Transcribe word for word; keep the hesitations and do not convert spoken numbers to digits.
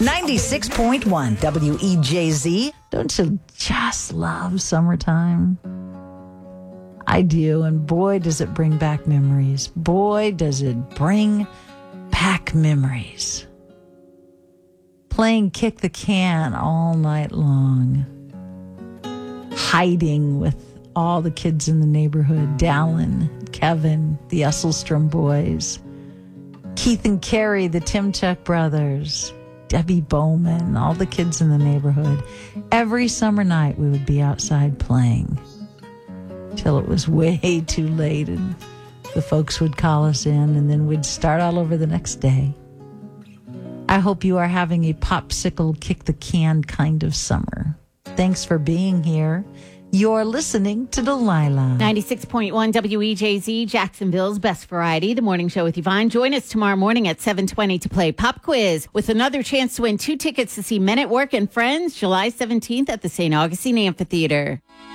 ninety-six point one W E J Z. Don't you just love summertime? I do, and boy, does it bring back memories. Boy, does it bring back memories. Playing kick the can all night long. Hiding with all the kids in the neighborhood. Dallin, Kevin, the Esselstrom boys. Keith and Carrie, the Timchuk brothers. Debbie Bowman, all the kids in the neighborhood. Every summer night we would be outside playing till it was way too late and the folks would call us in and then we'd start all over the next day. I hope you are having a popsicle kick the can kind of summer. Thanks for being here. You're listening to Delilah. ninety-six point one W E J Z, Jacksonville's best variety, the morning show with Yvonne. Join us tomorrow morning at seven twenty to play Pop Quiz with another chance to win two tickets to see Men at Work and Friends July seventeenth at the Saint Augustine Amphitheater.